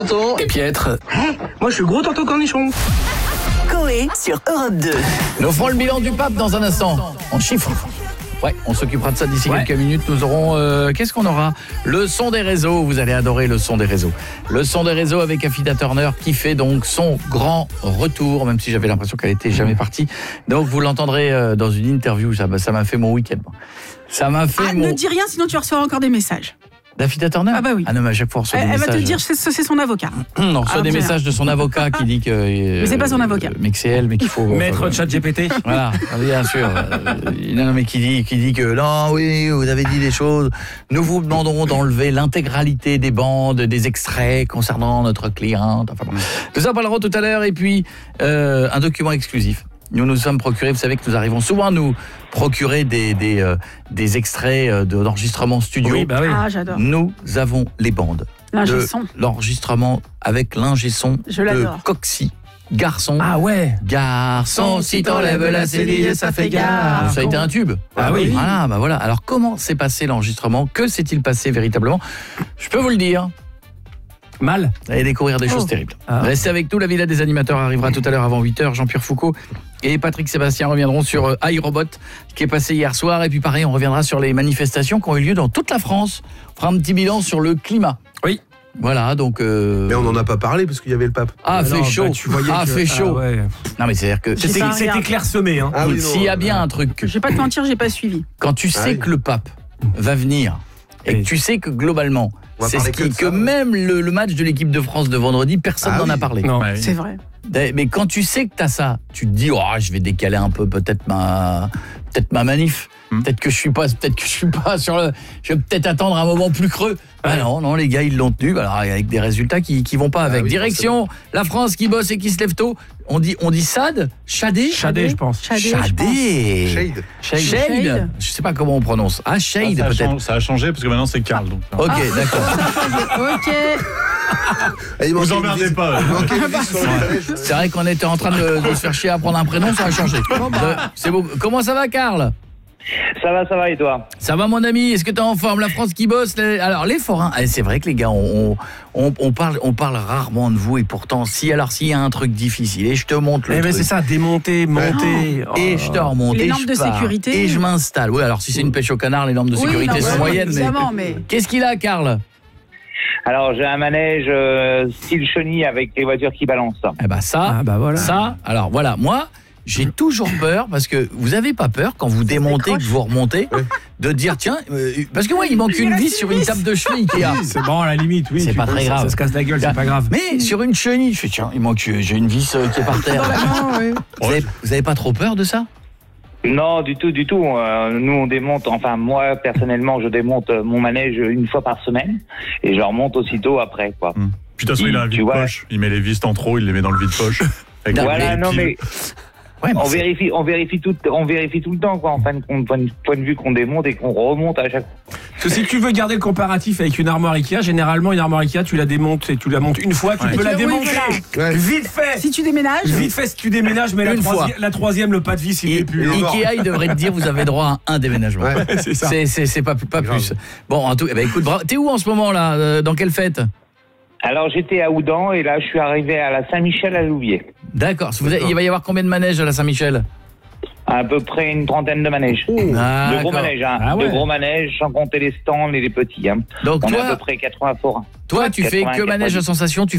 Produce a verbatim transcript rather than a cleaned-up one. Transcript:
Et Pietre. Moi, je suis gros tonton cornichon. Coé sur Europe deux. Nous ferons le bilan du pape dans un instant. En chiffres. Ouais, on s'occupera de ça d'ici ouais. quelques minutes. Nous aurons, euh, qu'est-ce qu'on aura ? Le son des réseaux. Vous allez adorer le son des réseaux. Le son des réseaux avec Afida Turner qui fait donc son grand retour, même si j'avais l'impression qu'elle était jamais partie. Donc vous l'entendrez euh, dans une interview. Ça, ça m'a fait mon week-end. Ça m'a fait ah, mon... Ne dis rien, sinon tu recevras encore des messages. D'Afida Turner ? Ah bah oui. Ah non, mais à chaque fois on reçoit elle, des elle messages. Elle va te dire que c'est, c'est son avocat. On reçoit ah, des messages de son avocat qui dit que... Euh, mais c'est pas son avocat. Euh, mais que c'est elle, mais qu'il faut... Maître euh, ChatGPT. Voilà, bien sûr. Euh, non, mais qui dit, qui dit que non, oui, vous avez dit des choses. Nous vous demanderons d'enlever l'intégralité des bandes, des extraits concernant notre cliente. Enfin bon. Tout ça, on parlera tout à l'heure. Et puis, euh, un document exclusif. Nous nous sommes procurés, vous savez que nous arrivons souvent à nous procurer des, des, euh, des extraits de, d'enregistrement studio. Oui, bah oui. Ah, j'adore. Nous avons les bandes. L'ingé son. L'enregistrement avec l'ingé son de Coxy. Garçon. Ah ouais. Garçon, si t'enlèves la cédille, ça fait gare. Ça a été un tube. Ah oui. Voilà, bah voilà. Alors comment s'est passé l'enregistrement ? Que s'est-il passé véritablement ? Je peux vous le dire. Mal. Vous allez découvrir des oh. choses terribles. Ah. Restez avec nous, la Villa des animateurs arrivera tout à l'heure avant huit heures. Jean-Pierre Foucault et Patrick Sébastien reviendront sur euh, iRobot qui est passé hier soir. Et puis pareil, on reviendra sur les manifestations qui ont eu lieu dans toute la France. On fera un petit bilan sur le climat. Oui. Voilà, donc... Euh... Mais on n'en a pas parlé parce qu'il y avait le pape. Ah, fait chaud. Bah, tu voyais ah, que... fait chaud. Ah, ouais. Non, mais c'est-à-dire que... C'était, c'était clairsemé. Hein. Ah, oui, s'il y a bien un truc... Je vais pas te mentir, j'ai pas suivi. Quand tu sais ah, oui. que le pape va venir et oui. que tu sais que globalement... C'est ce qui, que, que même le, le match de l'équipe de France de vendredi, personne ah n'en oui. a parlé. Non, ouais. C'est vrai. Mais quand tu sais que t'as ça, tu te dis oh, je vais décaler un peu peut-être ma peut-être ma manif. Hmm. Peut-être que je suis pas peut-être que je suis pas sur le je vais peut-être attendre un moment plus creux. Ah non, non, les gars, ils l'ont tenu, alors avec des résultats qui qui vont pas avec. Ah oui, Direction forcément. La France qui bosse et qui se lève tôt. On dit on dit Sad, Chadé, Chadé, je pense. Chadé. Chadé. Shade. Shade. Shade. Shade. Je sais pas comment on prononce. Ah, Shade ah, ça peut-être. Changé, ça a changé parce que maintenant c'est Karl. Donc. OK, ah. d'accord. OK. Et vous emmerdez pas. C'est vrai qu'on était en train de, de se faire chier à prendre un prénom, ça a changé. Bon, bah. C'est beau. Comment ça va, Karl ? Ça va, ça va, et toi ? Ça va, mon ami, est-ce que t'es en forme ? La France qui bosse, les... alors les forains, c'est vrai que les gars, on, on, on, parle, on parle rarement de vous, et pourtant, si alors s'il y a un truc difficile, et je te montre le eh truc. Mais c'est ça, démonter, monter. Oh. Et je te remonte, les et normes je de pars, sécurité. Et je m'installe. Oui, alors si c'est une pêche au canard, les normes de sécurité oui, non, sont ouais, moyennes. Évidemment, mais... mais... Qu'est-ce qu'il a, Karl ? Alors, j'ai un manège euh, style chenille avec les voitures qui balancent. Eh ben ça, ah bah voilà. ça, alors voilà, moi... J'ai toujours peur, parce que vous avez pas peur quand vous démontez, que vous remontez, de dire tiens, euh, parce que moi il manque une vis sur une table de chenille Ikea. C'est bon à la limite, oui. C'est pas très grave. Ça, ça se casse la gueule, c'est pas grave. Mais sur une chenille, je fais tiens, il manque, j'ai une vis euh, qui est par terre. Non, oui. Vous avez, vous avez pas trop peur de ça ? Non, du tout, du tout. Euh, nous, on démonte, enfin, moi, personnellement, je démonte mon manège une fois par semaine et je le remonte aussitôt après, quoi. Hum. Puis de toute façon, il a un vide-poche. Il met les vis en trop, il les met dans le vide-poche. Voilà, non, mais... Ouais, on vérifie, on vérifie tout, on vérifie tout le temps, quoi. En fin de compte, point, point de vue qu'on démonte et qu'on remonte à chaque fois. Parce que si tu veux garder le comparatif avec une armoire Ikea, généralement une armoire Ikea, tu la démontes et tu la montes une fois, tu ouais. peux la démonter. Ouais. Vite fait. Si tu déménages. Vite fait si tu déménages, mais la, troisi- la troisième, le pas de vis, il est plus. Ikea, il devrait te dire, vous avez droit à un déménagement. Ouais, c'est ça. C'est, c'est, c'est pas, pas plus. Bon, en tout, eh ben, écoute, bravo. T'es où en ce moment là ? Dans quelle fête ? Alors j'étais à Oudan et là je suis arrivé à la Saint-Michel à Louviers. D'accord. Vous avez, il va y avoir combien de manèges à la Saint-Michel ? À peu près une trentaine de manèges. Ah, de gros manèges, hein. Ah ouais. De gros manèges, sans compter les stands et les petits. Hein. Donc on toi, a à peu près quatre-vingts forains. Toi, tu fais que manège à sensation, tu